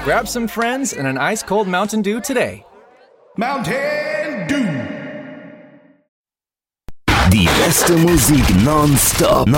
Grab some friends and an ice-cold Mountain Dew today. Mountain Dew. Die beste Musik nonstop.